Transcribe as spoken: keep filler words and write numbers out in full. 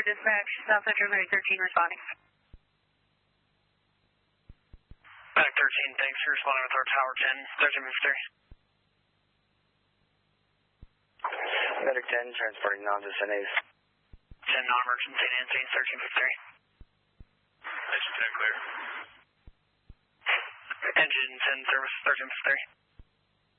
Central Dispatch, South Central Medic thirteen responding. Medic thirteen, thanks for responding with our Tower ten, thirteen fifty-three. Medic ten, transporting non-descendants. ten non-emergency, Nancy, thirteen fifty-three. Station ten clear. Engine ten service, thirteen fifty-three.